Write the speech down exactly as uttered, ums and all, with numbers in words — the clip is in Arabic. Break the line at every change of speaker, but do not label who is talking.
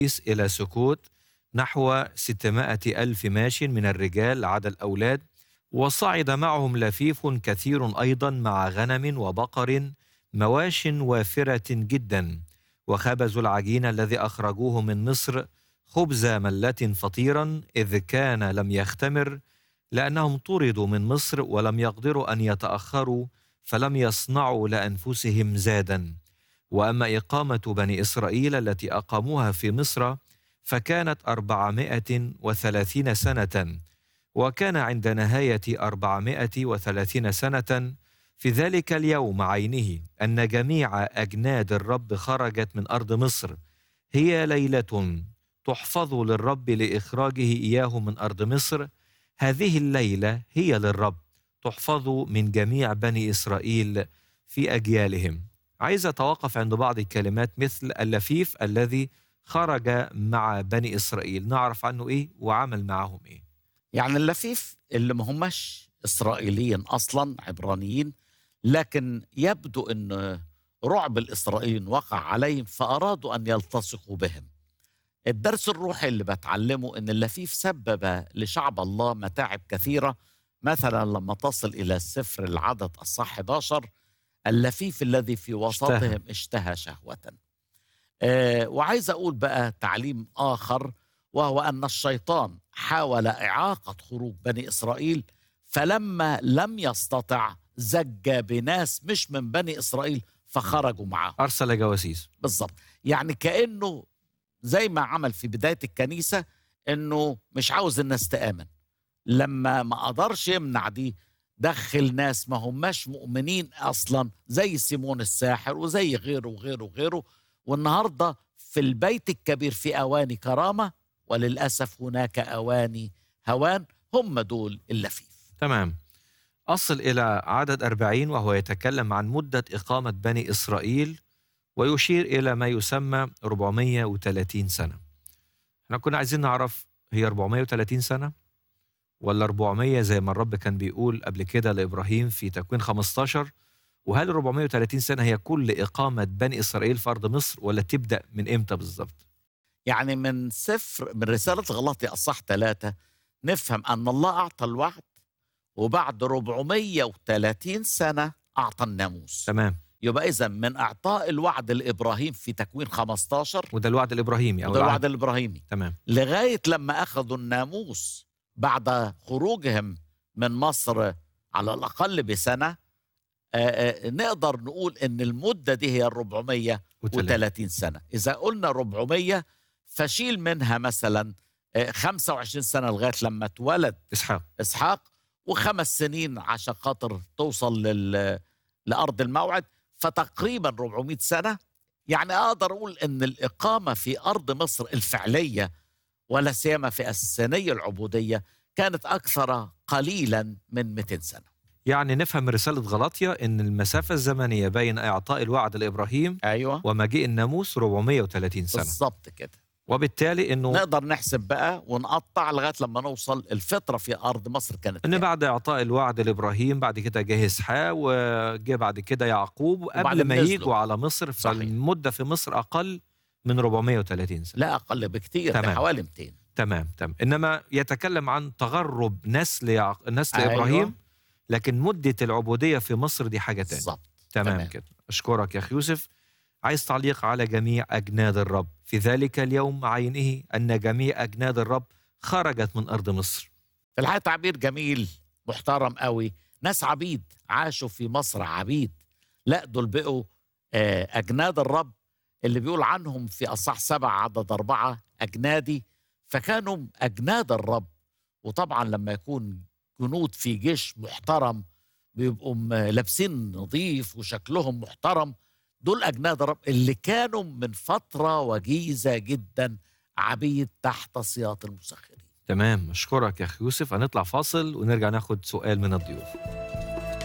إلى سكوت نحو ستمائة ألف ماش من الرجال عدا الأولاد، وصعد معهم لفيف كثير أيضا مع غنم وبقر مواش وافرة جدا، وخبزوا العجين الذي أخرجوه من مصر خبز ملة فطيرا، إذ كان لم يختمر، لأنهم طردوا من مصر ولم يقدروا أن يتأخروا، فلم يصنعوا لأنفسهم زادا. وأما إقامة بني إسرائيل التي أقاموها في مصر فكانت أربعمائة وثلاثين سنة، وكان عند نهاية أربعمائة وثلاثين سنة في ذلك اليوم عينه أن جميع أجناد الرب خرجت من أرض مصر. هي ليلة تحفظ للرب لإخراجه إياه من أرض مصر، هذه الليلة هي للرب تحفظ من جميع بني إسرائيل في أجيالهم. عايز أتوقف عند بعض الكلمات مثل اللفيف الذي خرج مع بني إسرائيل، نعرف عنه إيه وعمل معهم إيه؟
يعني اللفيف اللي ما هماش إسرائيليين أصلا، عبرانيين، لكن يبدو أن رعب الإسرائيليين وقع عليهم فأرادوا أن يلتصقوا بهم. الدرس الروحي اللي بتعلمه أن اللفيف سبب لشعب الله متاعب كثيرة. مثلا لما تصل إلى السفر العدد الصح إحدى عشر، اللفيف الذي في وسطهم اشتهى شهوة. آه وعايز أقول بقى تعليم آخر، وهو أن الشيطان حاول إعاقة خروج بني إسرائيل، فلما لم يستطع زج بناس مش من بني إسرائيل فخرجوا معه،
أرسل جواسيس.
بالضبط. يعني كأنه زي ما عمل في بداية الكنيسة، أنه مش عاوز الناس تآمن. لما ما قدرش يمنع دي، دخل ناس ما هماش مؤمنين أصلا زي سيمون الساحر وزي غيره وغيره وغيره. والنهاردة في البيت الكبير في أواني كرامة، وللأسف هناك أواني هوان، هم دول اللفيف.
تمام. أصل إلى عدد أربعين وهو يتكلم عن مدة إقامة بني إسرائيل، ويشير إلى ما يسمى أربعمائة وثلاثين سنة. احنا كنا عايزين نعرف هي أربعمائة وثلاثين سنة ولا أربعمائة زي ما الرب كان بيقول قبل كده لإبراهيم في تكوين خمسة عشر، وهل أربعمائة وثلاثين سنة هي كل إقامة بني إسرائيل في أرض مصر ولا تبدأ من إمتى بالضبط؟
يعني من سفر من رسالة غلاطي أصح ثلاثة نفهم أن الله أعطى الوعد، وبعد أربعمائة وثلاثين سنة أعطى الناموس.
تمام.
يبقى إذا من إعطاء الوعد لإبراهيم في تكوين خمسة عشر،
وده الوعد الإبراهيمي أو
وده الوعد الإبراهيمي،
تمام،
لغاية لما أخذوا الناموس بعد خروجهم من مصر على الأقل بسنة. آآ آآ نقدر نقول أن المدة دي هي أربعمائة وثلاثين سنة. إذا قلنا أربعمائة فشيل منها مثلا خمسة وعشرين سنة لغاية لما اتولد
إسحاق
إسحاق، وخمس سنين عشان خاطر توصل لل... لأرض الموعد، فتقريبا أربعمائة سنة. يعني أقدر أقول أن الإقامة في أرض مصر الفعلية، ولا سيما في السنية العبودية، كانت أكثر قليلا من مئتين سنة.
يعني نفهم من رسالة غلاطيا أن المسافة الزمنية بين إعطاء الوعد لإبراهيم
أيوة،
ومجيء الناموس أربعمائة وثلاثين سنة
بالضبط كده.
وبالتالي أنه
نقدر نحسب بقى ونقطع لغاية لما نوصل الفترة في أرض مصر كانت
أن
كام.
بعد إعطاء الوعد لإبراهيم بعد كده جه إسحاق وجه بعد كده يعقوب قبل ما يجوا على مصر، فالمدة في مصر أقل من أربعمائة وثلاثين سنة.
لا أقل بكتير، ده حوالي مئتين.
تمام تمام. إنما يتكلم عن تغرب نسل يعق... نسل
أيوة.
إبراهيم، لكن مدة العبودية في مصر دي حاجة تانية.
بالضبط.
تمام, تمام كده. أشكرك يا أخي يوسف. عايز تعليق على جميع أجناد الرب في ذلك اليوم عينه أن جميع أجناد الرب خرجت من أرض مصر.
في الحقيقة تعبير جميل محترم قوي. ناس عبيد عاشوا في مصر عبيد، لا دول بقوا أجناد الرب اللي بيقول عنهم في أصح سبع عدد أربعة أجنادي، فكانوا أجناد الرب. وطبعا لما يكون جنود في جيش محترم بيبقوا لابسين نظيف وشكلهم محترم، دول أجناد الرب اللي كانوا من فترة وجيزة جدا عبيد تحت سياط المسخرين.
تمام. أشكرك يا أخي يوسف. هنطلع فاصل ونرجع ناخد سؤال من الضيوف.